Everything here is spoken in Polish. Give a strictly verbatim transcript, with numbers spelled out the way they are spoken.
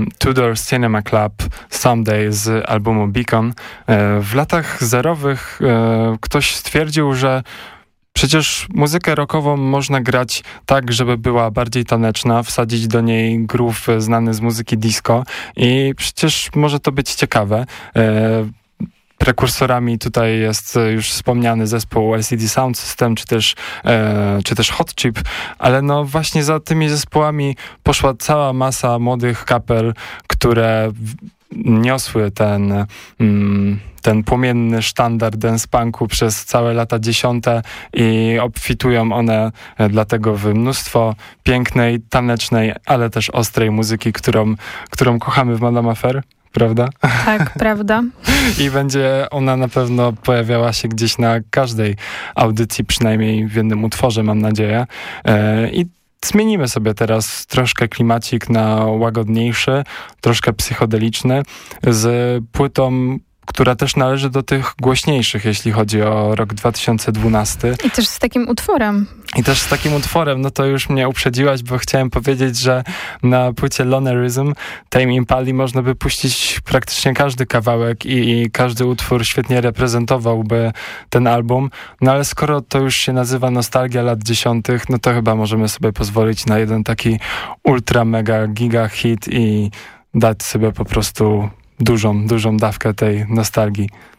Tudor Cinema Club Someday z albumu Beacon. W latach zerowych ktoś stwierdził, że przecież muzykę rockową można grać tak, żeby była bardziej taneczna, wsadzić do niej groove znany z muzyki disco i przecież może to być ciekawe. Prekursorami tutaj jest już wspomniany zespół L C D Sound System, czy też, e, czy też Hot Chip, ale no właśnie za tymi zespołami poszła cała masa młodych kapel, które niosły ten, mm, ten płomienny sztandar dance punku przez całe lata dziesiąte i obfitują one dlatego w mnóstwo pięknej, tanecznej, ale też ostrej muzyki, którą, którą kochamy w Madame Affair. Prawda? Tak, prawda. I będzie ona na pewno pojawiała się gdzieś na każdej audycji, przynajmniej w jednym utworze, mam nadzieję. E, I zmienimy sobie teraz troszkę klimacik na łagodniejszy, troszkę psychodeliczny, z płytą, która też należy do tych głośniejszych, jeśli chodzi o rok dwa tysiące dwunasty. I też z takim utworem. I też z takim utworem, no to już mnie uprzedziłaś, bo chciałem powiedzieć, że na płycie Lonerism Tame Impali można by puścić praktycznie każdy kawałek i, i każdy utwór świetnie reprezentowałby ten album. No ale skoro to już się nazywa nostalgia lat dziesiątych, no to chyba możemy sobie pozwolić na jeden taki ultra mega giga hit i dać sobie po prostu dużą, dużą dawkę tej nostalgii.